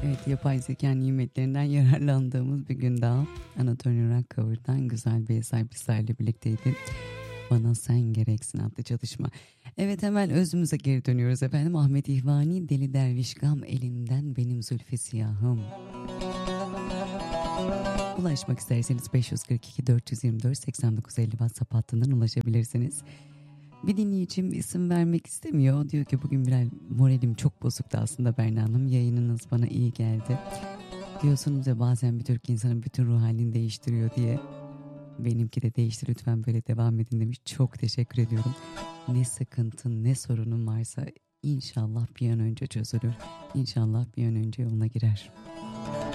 Evet, yapay zeka nimetlerinden yararlandığımız bir gün daha. Anatoly Rockcover'dan güzel bir eser bizlerle birlikteydi. Bana Sen Gereksin adlı çalışma. Evet, hemen özümüze geri dönüyoruz efendim. Ahmet İhvani, Deli Derviş Gam elinden benim zülfü siyahım. Ulaşmak isterseniz 542 424 8950 WhatsApp hattından ulaşabilirsiniz. Bir dinleyicim isim vermek istemiyor. Diyor ki bugün biraz moralim çok bozuktu aslında Berna Hanım. Yayınınız bana iyi geldi. Diyorsunuz ya bazen bir Türk insanın bütün ruh halini değiştiriyor diye. Benimki de değişti, lütfen böyle devam edin demiş. Çok teşekkür ediyorum. Ne sıkıntın ne sorunun varsa inşallah bir an önce çözülür. İnşallah bir an önce yoluna girer.